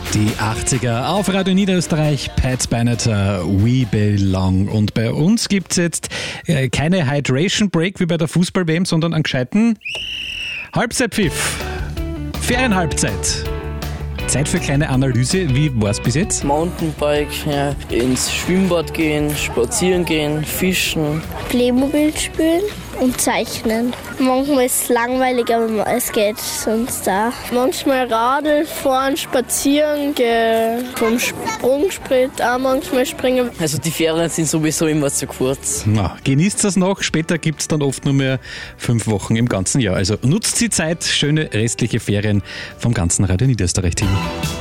Die 80er auf Radio Niederösterreich, Pat Benatar, We Belong. Und bei uns gibt es jetzt keine Hydration Break wie bei der Fußball-WM, sondern einen gescheiten Halbzeitpfiff. Ferienhalbzeit. Zeit für kleine Analyse. Wie war es bis jetzt? Mountainbike, ja, ins Schwimmbad gehen, spazieren gehen, fischen. Playmobil spielen und zeichnen. Manchmal ist es langweilig, aber es geht sonst da. Manchmal Radl fahren, spazieren gehen, vom Sprungbrett auch manchmal springen. Also die Ferien sind sowieso immer zu kurz. Na, genießt das noch. Später gibt es dann oft nur mehr 5 Wochen im ganzen Jahr. Also nutzt die Zeit. Schöne restliche Ferien vom ganzen Radio Niederösterreich-Team.